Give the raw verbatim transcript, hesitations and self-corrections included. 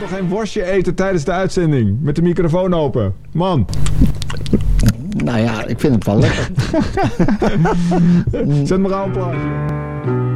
toch geen worstje eten tijdens de uitzending? Met de microfoon open. Man. Nou ja, ik vind het wel lekker. Zet maar aan een plaatje.